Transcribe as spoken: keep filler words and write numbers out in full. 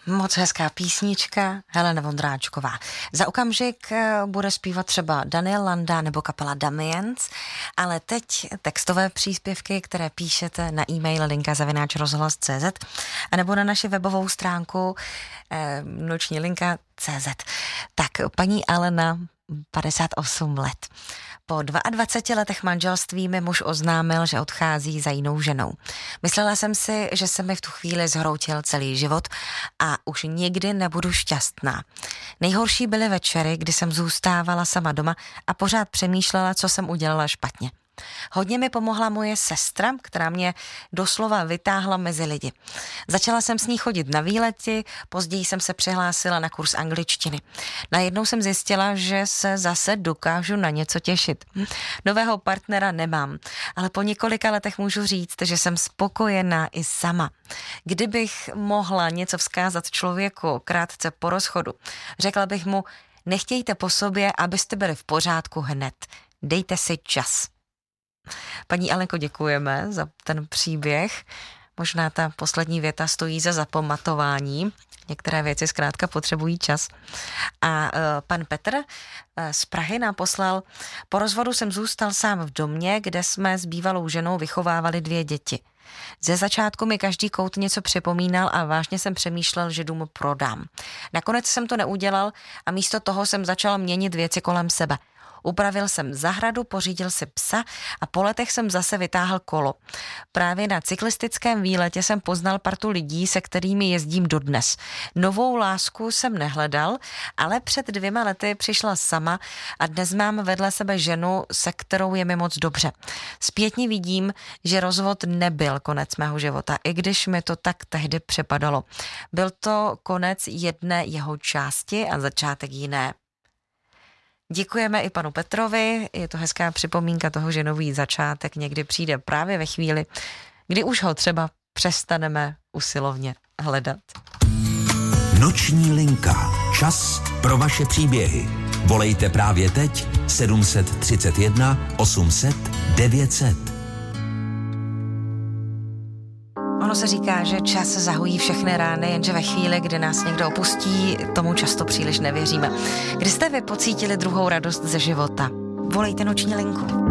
Moc hezká písnička, Helena Vondráčková. Za okamžik bude zpívat třeba Daniel Landa nebo kapela Damiens, ale teď textové příspěvky, které píšete na e-mail linka zavináč rozhlas tečka cé zet a nebo na naši webovou stránku eh, noční linka tečka cé zet. Tak paní Alena, padesát osm let. Po dvaceti dvou letech manželství mi muž oznámil, že odchází za jinou ženou. Myslela jsem si, že se mi v tu chvíli zhroutil celý život a už nikdy nebudu šťastná. Nejhorší byly večery, kdy jsem zůstávala sama doma a pořád přemýšlela, co jsem udělala špatně. Hodně mi pomohla moje sestra, která mě doslova vytáhla mezi lidi. Začala jsem s ní chodit na výlety, později jsem se přihlásila na kurz angličtiny. Najednou jsem zjistila, že se zase dokážu na něco těšit. Nového partnera nemám, ale po několika letech můžu říct, že jsem spokojená i sama. Kdybych mohla něco vzkázat člověku krátce po rozchodu, řekla bych mu, nechtějte po sobě, abyste byli v pořádku hned. Dejte si čas. Paní Alenko, děkujeme za ten příběh. Možná ta poslední věta stojí za zapamatování. Některé věci zkrátka potřebují čas. A uh, pan Petr uh, z Prahy nám poslal, po rozvodu jsem zůstal sám v domě, kde jsme s bývalou ženou vychovávali dvě děti. Ze začátku mi každý kout něco připomínal a vážně jsem přemýšlel, že dům prodám. Nakonec jsem to neudělal a místo toho jsem začal měnit věci kolem sebe. Upravil jsem zahradu, pořídil si psa a po letech jsem zase vytáhl kolo. Právě na cyklistickém výletě jsem poznal partu lidí, se kterými jezdím dodnes. Novou lásku jsem nehledal, ale před dvěma lety přišla sama a dnes mám vedle sebe ženu, se kterou je mi moc dobře. Zpětně vidím, že rozvod nebyl konec mého života, i když mi to tak tehdy připadalo. Byl to konec jedné jeho části a začátek jiné. Děkujeme i panu Petrovi, je to hezká připomínka toho, že nový začátek někdy přijde právě ve chvíli, kdy už ho třeba přestaneme usilovně hledat. Noční linka. Čas pro vaše příběhy. Volejte právě teď sedm set třicet jedna osm set devět set. Ono se říká, že čas zahojí všechny rány, jenže ve chvíli, kdy nás někdo opustí, tomu často příliš nevěříme. Kdy jste vy pocítili druhou radost ze života? Volejte noční linku.